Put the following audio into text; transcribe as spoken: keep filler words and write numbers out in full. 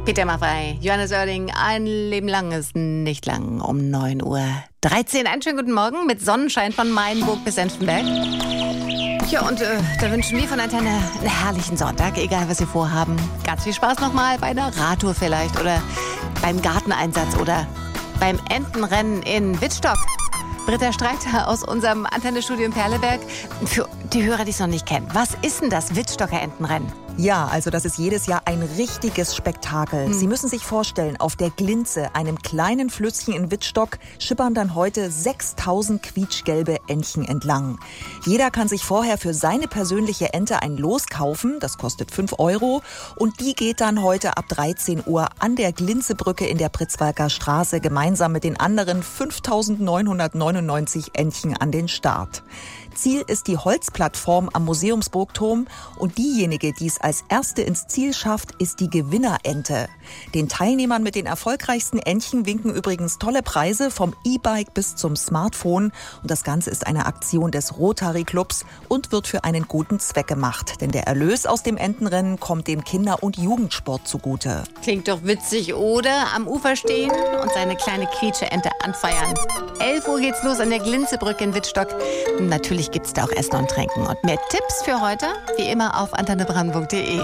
Peter Maffay, Johannes Oerding, ein Leben lang ist nicht lang, um neun Uhr dreizehn. Einen schönen guten Morgen mit Sonnenschein von Mainburg bis Senftenberg. Ja, und äh, da wünschen wir von Antenne einen herrlichen Sonntag, egal was Sie vorhaben. Ganz viel Spaß nochmal bei einer Radtour vielleicht oder beim Garteneinsatz oder beim Entenrennen in Wittstock. Britta Streiter aus unserem Antennestudio in Perleberg. Für die Hörer, die es noch nicht kennen, was ist denn das Wittstocker Entenrennen? Ja, also das ist jedes Jahr ein richtiges Spektakel. Hm. Sie müssen sich vorstellen, auf der Glinze, einem kleinen Flüsschen in Wittstock, schippern dann heute sechstausend quietschgelbe Entchen entlang. Jeder kann sich vorher für seine persönliche Ente ein Los kaufen, das kostet fünf Euro. Und die geht dann heute ab dreizehn Uhr an der Glinzebrücke in der Pritzwalker Straße gemeinsam mit den anderen fünftausendneunhundertneunundneunzig Entchen an den Start. Ziel ist die Holzplattform am Museumsburgturm und diejenige, die es als erste ins Ziel schafft, ist die Gewinnerente. Den Teilnehmern mit den erfolgreichsten Entchen winken übrigens tolle Preise vom E-Bike bis zum Smartphone. Und das Ganze ist eine Aktion des Rotary Clubs und wird für einen guten Zweck gemacht. Denn der Erlös aus dem Entenrennen kommt dem Kinder- und Jugendsport zugute. Klingt doch witzig, oder? Am Ufer stehen und seine kleine Quietscheente anfeiern. elf Uhr geht's los an der Glinzebrücke in Wittstock. Natürlich gibt's da auch Essen und Trinken. Und mehr Tipps für heute, wie immer, auf antenne brandenburg punkt de.